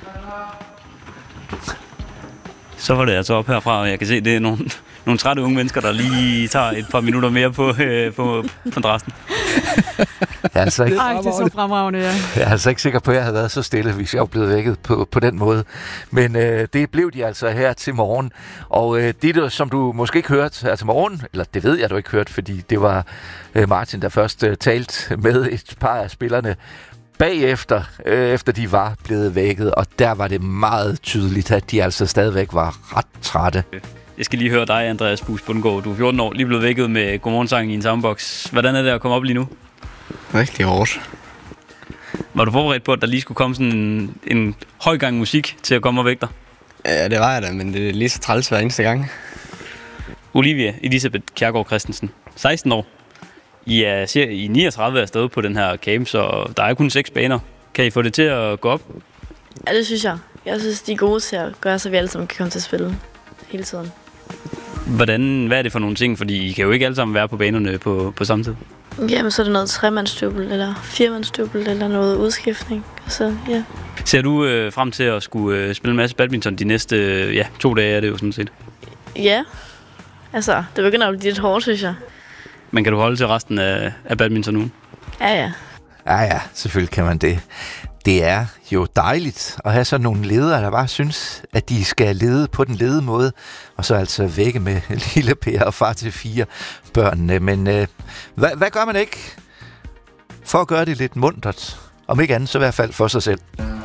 Så var det altså op herfra, og jeg kan se, det er nogle trætte unge mennesker, der lige tager et par minutter mere på kontrasten. Jeg er altså ikke, det er så fremragende, ja. Jeg er altså ikke sikker på, at jeg havde været så stille, hvis jeg var blevet vækket på den måde. Men det blev de altså her til morgen. Og det, som du måske ikke hørte her til morgen, eller det ved jeg, du ikke hørte, fordi det var Martin, der først talte med et par af spillerne bagefter, efter de var blevet vækket. Og der var det meget tydeligt, at de altså stadigvæk var ret trætte. Jeg skal lige høre dig, Andreas Buus Bundgaard. Du er 14 år, lige blevet vækket med Godmorgensangen i en soundbox. Hvordan er det at komme op lige nu? Rigtig hårdt. Var du forberedt på, at der lige skulle komme sådan en høj gang musik til at komme og vække dig? Ja, det var jeg da, men det er lige så træls hver eneste gang. Olivia Elisabeth Kjærgaard Christensen, 16 år. I er 39 afsted på den her camp, så der er kun 6 baner. Kan I få det til at gå op? Ja, det synes jeg. Jeg synes, de er gode til at gøre, så vi alle sammen kan komme til at spille hele tiden. Hvad er det for nogle ting? Fordi I kan jo ikke alle sammen være på banerne på samme tid. Jamen, så er det noget 3-mandsdouble, eller 4-mandsdouble, eller noget udskiftning. Så, ja. Ser du frem til at skulle spille en masse badminton de næste 2 dage, er det jo sådan set? Ja. Altså, det begynder at blive lidt hårdt, synes jeg. Men kan du holde til resten af badminton nu? Ja. Ja, selvfølgelig kan man det. Det er jo dejligt at have sådan nogle ledere, der bare synes, at de skal lede på den lede måde, og så altså vække med lille Per og far til 4 børnene. Men hvad gør man ikke for at gøre det lidt muntert? Om ikke andet, så i hvert fald for sig selv.